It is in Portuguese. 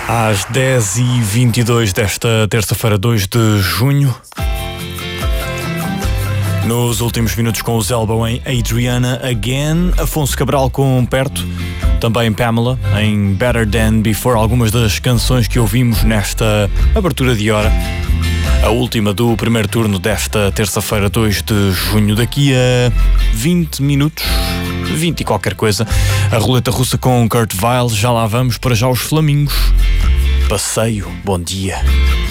Às 10h22 desta terça-feira, 2 de junho. Nos últimos minutos com o Zelbo em Adriana Again, Afonso Cabral com Perto, também Pamela em Better Than Before, algumas das canções que ouvimos nesta abertura de hora. A última do primeiro turno desta terça-feira, 2 de junho. Daqui a 20 minutos, 20 e qualquer coisa, a roleta russa com Kurt Weill. Já lá vamos, para já os Flamingos. Passeio, bom dia.